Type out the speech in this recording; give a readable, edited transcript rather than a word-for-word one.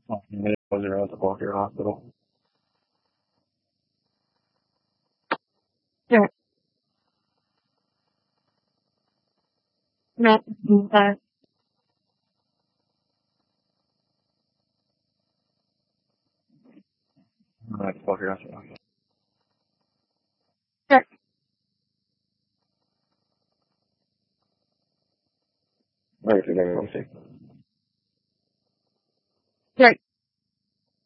Oh, maybe I wasn't at the Walker Hospital. Yeah, no, I'm at the Walker Hospital. yeah, Right, we'll see.